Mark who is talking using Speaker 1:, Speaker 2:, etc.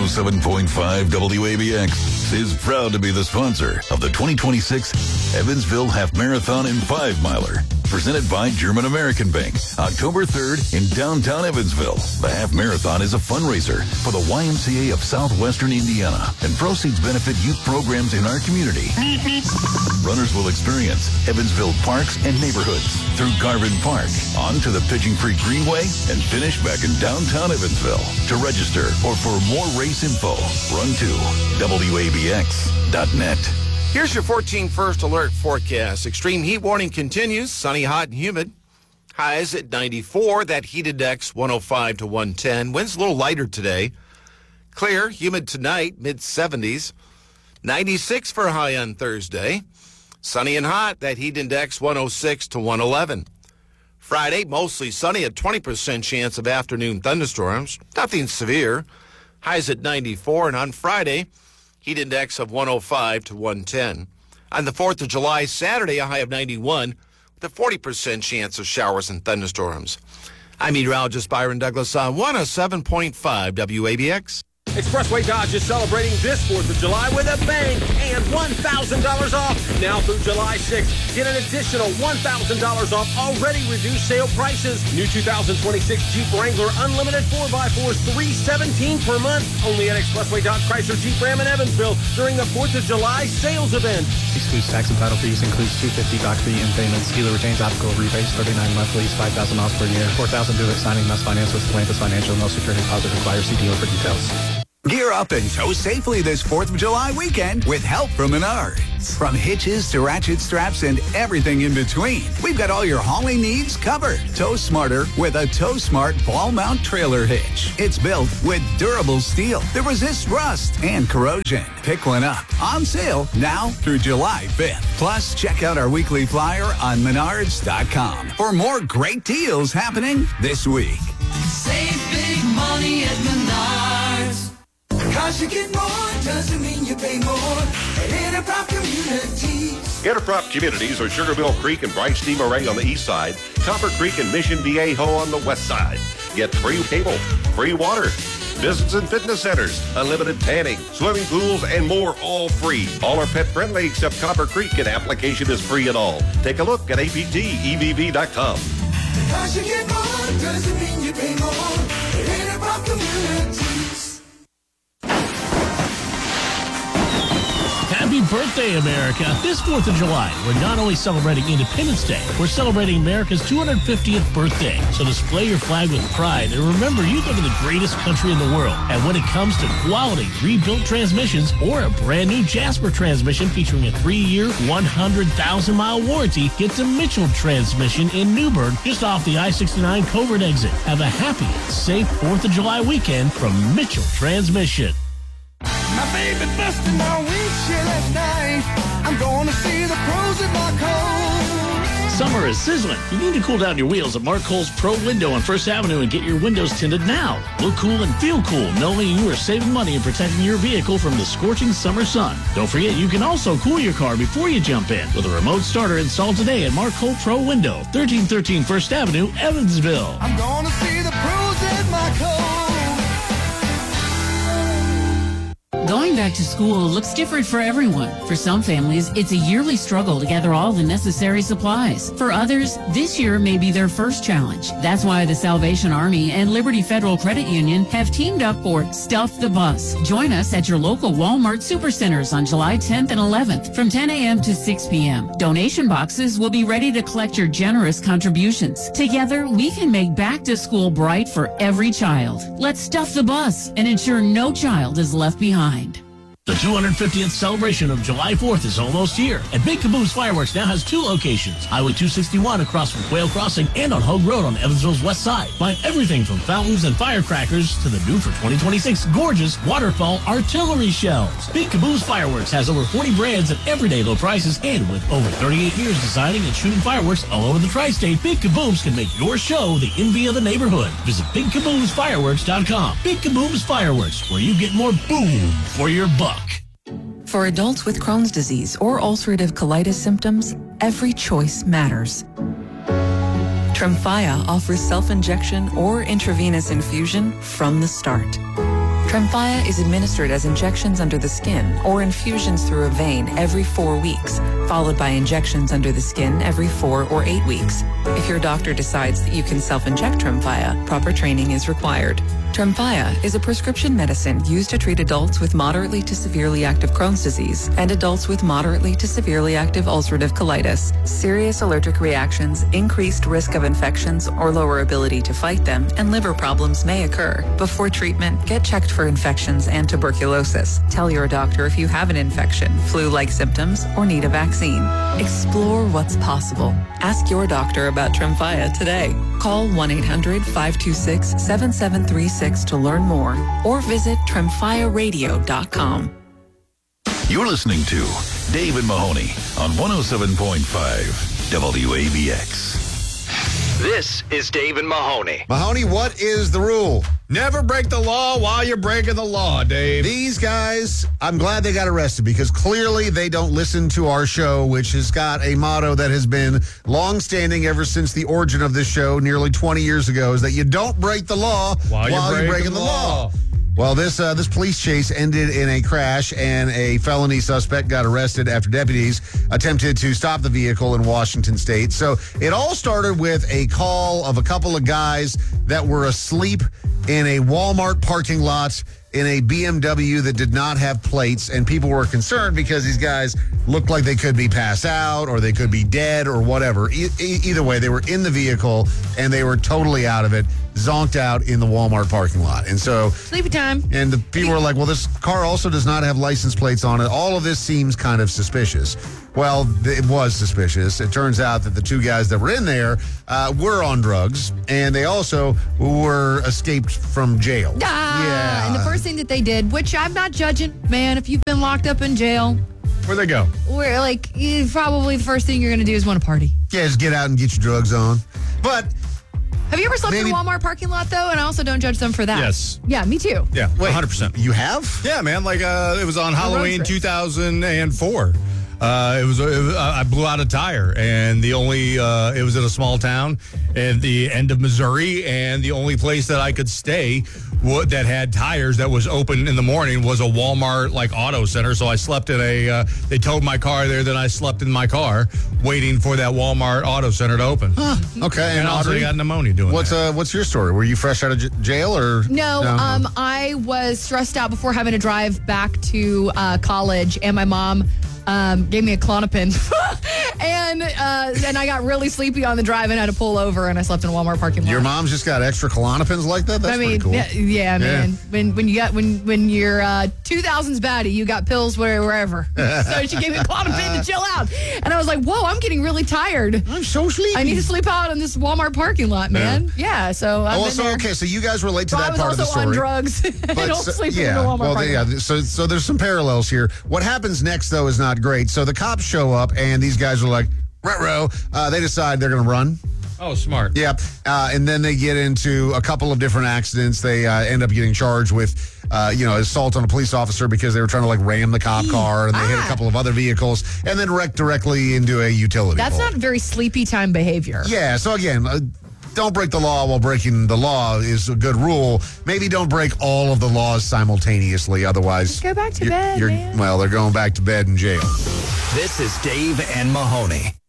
Speaker 1: 107.5 WABX is proud to be the sponsor of the 2026 Evansville Half Marathon and 5-Miler. Presented by German American Bank, October 3rd in downtown Evansville. The Half Marathon is a fundraiser for the YMCA of Southwestern Indiana, and proceeds benefit youth programs in our community. Runners will experience Evansville parks and neighborhoods through Garvin Park, on to the Pigeon Creek Greenway, and finish back in downtown Evansville. To register or for more race info, run to WABX.net.
Speaker 2: Here's your 14 first alert forecast. Extreme heat warning continues. Sunny, hot, and humid. Highs at 94. That heat index 105 to 110. Winds a little lighter today. Clear, humid tonight, mid-70s. 96 for a high on Thursday. Sunny and hot. That heat index 106 to 111. Friday, mostly sunny, a 20% chance of afternoon thunderstorms. Nothing severe. Highs at 94. And on Friday, heat index of 105 to 110. On the 4th of July, Saturday, a high of 91 with a 40% chance of showers and thunderstorms. I'm meteorologist Byron Douglas on 107.5 WABX.
Speaker 3: Expressway Dodge is celebrating this 4th of July with a bang and $1,000 off. Now through July 6th, get an additional $1,000 off already reduced sale prices. New 2026 Jeep Wrangler Unlimited 4x4s, $317 per month. Only at Expressway Dodge Chrysler Jeep Ram in Evansville during the 4th of July sales event.
Speaker 4: Excludes tax and title fees, includes $250 back fee and payments. Dealer retains applicable rebates, 39 monthlies, 5,000 miles per year. 4,000 due at signing, must finance with Stellantis Financial. No security deposit required. See dealer for details.
Speaker 5: Gear up and tow safely this 4th of July weekend with help from Menards. From hitches to ratchet straps and everything in between, we've got all your hauling needs covered. Tow smarter with a Tow Smart ball mount trailer hitch. It's built with durable steel that resists rust and corrosion. Pick one up. On sale now through July 5th. Plus, check out our weekly flyer on Menards.com for more great deals happening this week.
Speaker 6: Save big money at Menards. Cause you get more doesn't mean you pay more at Interprop Communities.
Speaker 7: Interprop Communities are Sugarmill Creek and Bryce D. Murray on the east side, Copper Creek and Mission Viejo on the west side. Get free cable, free water, business and fitness centers, unlimited tanning, swimming pools, and more, all free. All are pet friendly except Copper Creek, and application is free at all. Take a look at aptevv.com.
Speaker 6: Cause you get more doesn't mean you pay more at Interprop Communities.
Speaker 8: Happy birthday, America. This 4th of July, we're not only celebrating Independence Day, we're celebrating America's 250th birthday. So display your flag with pride and remember you live in the greatest country in the world. And when it comes to quality rebuilt transmissions or a brand new Jasper transmission featuring a 3-year, 100,000-mile warranty, get to Mitchell Transmission in Newburgh, just off the I-69 Covert exit. Have a happy, safe 4th of July weekend from Mitchell Transmission.
Speaker 6: My baby busted my windshield last night. I'm gonna see the pros at Mark Cole.
Speaker 8: Summer is sizzling. You need to cool down your wheels at Mark Cole's Pro Window on 1st Avenue and get your windows tinted now. Look cool and feel cool knowing you are saving money and protecting your vehicle from the scorching summer sun. Don't forget, you can also cool your car before you jump in with a remote starter installed today at Mark Cole Pro Window, 1313 1st Avenue, Evansville.
Speaker 6: I'm gonna see the pros at Mark Cole.
Speaker 9: Going back to school looks different for everyone. For some families, it's a yearly struggle to gather all the necessary supplies. For others, this year may be their first challenge. That's why the Salvation Army and Liberty Federal Credit Union have teamed up for Stuff the Bus. Join us at your local Walmart Supercenters on July 10th and 11th from 10 a.m. to 6 p.m. Donation boxes will be ready to collect your generous contributions. Together, we can make back to school bright for every child. Let's stuff the bus and ensure no child is left behind.
Speaker 8: The 250th celebration of July 4th is almost here, and Big Caboose Fireworks now has 2 locations, Highway 261 across from Quail Crossing and on Hogue Road on Evansville's west side. Find everything from fountains and firecrackers to the new for 2026 gorgeous waterfall artillery shells. Big Caboose Fireworks has over 40 brands at everyday low prices, and with over 38 years designing and shooting fireworks all over the tri-state, Big Kaboom's can make your show the envy of the neighborhood. Visit BigKaboomsFireworks.com. Big Kaboom's Fireworks, where you get more boom for your buck.
Speaker 10: For adults with Crohn's disease or ulcerative colitis symptoms, every choice matters. Tremfya offers self-injection or intravenous infusion from the start. Tremfya is administered as injections under the skin or infusions through a vein every 4 weeks, followed by injections under the skin every 4 or 8 weeks. If your doctor decides that you can self-inject Tremfya, proper training is required. Tremfya is a prescription medicine used to treat adults with moderately to severely active Crohn's disease and adults with moderately to severely active ulcerative colitis. Serious allergic reactions, increased risk of infections or lower ability to fight them, and liver problems may occur. Before treatment, get checked for infections and tuberculosis. Tell your doctor if you have an infection, flu-like symptoms, or need a vaccine. Explore what's possible. Ask your doctor about Tremfya today. Call 1-800-526-7736 to learn more or visit tremfyaradio.com.
Speaker 1: You're listening to Dave and Mahoney on 107.5 WABX.
Speaker 11: This is Dave and Mahoney.
Speaker 12: Mahoney, what is the rule?
Speaker 13: Never break the law while you're breaking the law, Dave.
Speaker 12: These guys, I'm glad they got arrested because clearly they don't listen to our show, which has got a motto that has been long-standing ever since the origin of this show nearly 20 years ago, is that you don't break the law while you're breaking the law. Well, this police chase ended in a crash, and a felony suspect got arrested after deputies attempted to stop the vehicle in Washington State. So it all started with a call of a couple of guys that were asleep in a Walmart parking lot in a BMW that did not have plates, and people were concerned because these guys looked like they could be passed out or they could be dead or whatever. Either way, they were in the vehicle and they were totally out of it, zonked out in the Walmart parking lot. And so
Speaker 14: sleepy time.
Speaker 12: And the people were like, well, this car also does not have license plates on it. All of this seems kind of suspicious. Well, it was suspicious. It turns out that the two guys that were in there were on drugs, and they also were escaped from jail.
Speaker 14: Yeah. And the first thing that they did, which I'm not judging, man, if you've been locked up in jail.
Speaker 13: Where'd they go?
Speaker 14: We're like, probably the first thing you're going to do is want to party.
Speaker 12: Yeah, just get out and get your drugs on. But
Speaker 14: have you ever slept in a Walmart parking lot, though? And I also don't judge them for that.
Speaker 13: Yes.
Speaker 14: Yeah, me too.
Speaker 13: Yeah, 100%.
Speaker 12: You have?
Speaker 13: Yeah, man. Like, it was on Halloween 2004. I blew out a tire, and the only it was in a small town at the end of Missouri, and the only place that I could stay that had tires that was open in the morning was a Walmart like auto center. So I slept in they towed my car there, then I slept in my car waiting for that Walmart auto center to open.
Speaker 12: Huh. Okay.
Speaker 13: And also got pneumonia doing that.
Speaker 12: What's your story? Were you fresh out of jail or?
Speaker 14: No, I was stressed out before having to drive back to college, and my mom gave me a Klonopin, and I got really sleepy on the drive and had to pull over, and I slept in a Walmart parking lot.
Speaker 12: Your mom's just got extra Klonopins like that? That's pretty cool.
Speaker 14: Yeah, man. When you're 2000s baddie, you got pills wherever. So she gave me a Klonopin to chill out, and I was like, whoa, I'm getting really tired.
Speaker 12: I'm so sleepy.
Speaker 14: I need to sleep out in this Walmart parking lot, man. Yeah, so I've been there.
Speaker 12: Okay, so you guys relate to that part of the story.
Speaker 14: I was also on drugs. I don't sleep in the Walmart parking lot.
Speaker 12: So there's some parallels here. What happens next, though, is not great. So the cops show up, and these guys are like, ruh-roh. They decide they're going to run.
Speaker 13: Oh, smart.
Speaker 12: Yeah. And then they get into a couple of different accidents. They end up getting charged with, assault on a police officer because they were trying to, ram the cop car, and they hit a couple of other vehicles, and then wrecked directly into a utility
Speaker 14: That's
Speaker 12: pole.
Speaker 14: not very sleepy time behavior.
Speaker 12: Yeah. So, again, don't break the law while breaking the law is a good rule. Maybe don't break all of the laws simultaneously. Otherwise,
Speaker 14: just go back to bed, man.
Speaker 12: Well, they're going back to bed in jail.
Speaker 11: This is Dave and Mahoney.